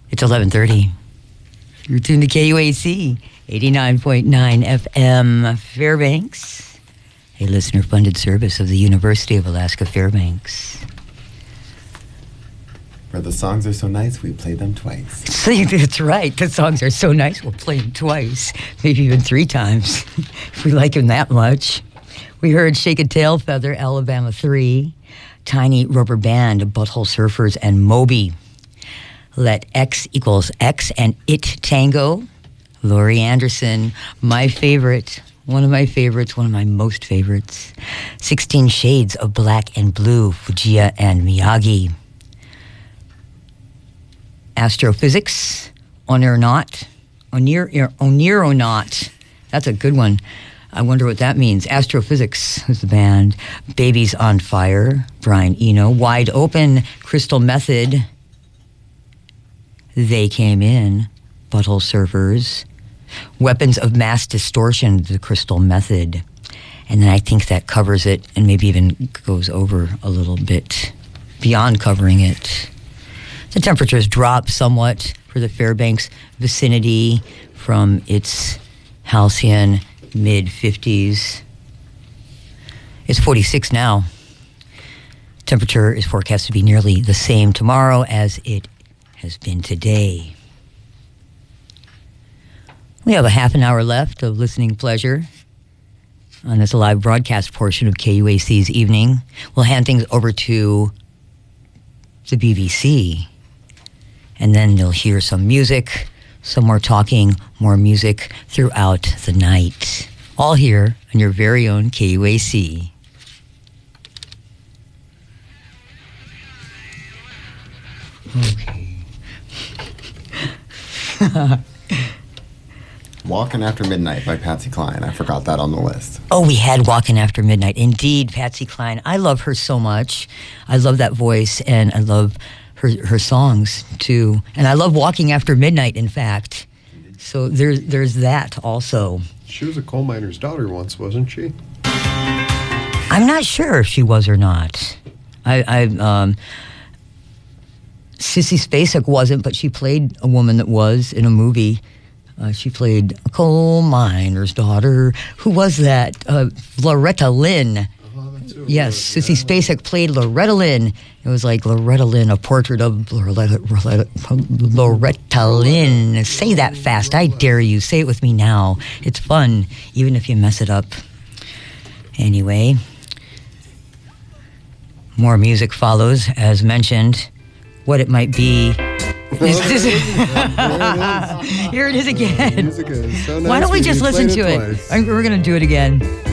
It's 11:30. You're tuned to KUAC 89.9 FM Fairbanks, a listener-funded service of the University of Alaska Fairbanks. Where the songs are so nice, we play them twice. See, that's right. The songs are so nice, we'll play them twice, maybe even 3 times, if we like them that much. We heard Shake a Tail Feather, Alabama 3, Tiny Rubber Band, Butthole Surfers, and Moby. Let X equals X and It Tango, Laurie Anderson, my favorite, one of my favorites, one of my most favorites. 16 Shades of Black and Blue, Fujia and Miyagi. Astrophysics, Onir or Not. That's a good one. I wonder what that means. Astrophysics is the band. Babies on Fire, Brian Eno. Wide Open, Crystal Method. They Came In, Butthole Surfers. Weapons of Mass Distortion, the Crystal Method. And then I think that covers it and maybe even goes over a little bit beyond covering it. The temperatures drop somewhat for the Fairbanks vicinity from its halcyon mid-50s. It's 46 now. Temperature is forecast to be nearly the same tomorrow as it has been today. We have a half an hour left of listening pleasure on this live broadcast portion of KUAC's evening. We'll hand things over to the BBC, and then you'll hear some music, some more talking, more music throughout the night. All here on your very own KUAC. Okay. Walking After Midnight by Patsy Cline. I forgot that on the list. Oh, we had Walking After Midnight. Indeed, Patsy Cline. I love her so much. I love that voice, and I love her songs, too. And I love Walking After Midnight, in fact. So there's that also. She was a coal miner's daughter once, wasn't she? I'm not sure if she was or not. Sissy Spacek wasn't, but she played a woman that was in a movie. She played a coal miner's daughter. Who was that? Loretta Lynn. Yes, Sissy Spacek played Loretta Lynn. It was like Loretta Lynn, a portrait of Loretta Lynn. Say that fast. I dare you. Say it with me now. It's fun, even if you mess it up. Anyway, more music follows, as mentioned. What it might be. Here it is again. Music is so nice. Why don't we just listen to it? We're going to do it again.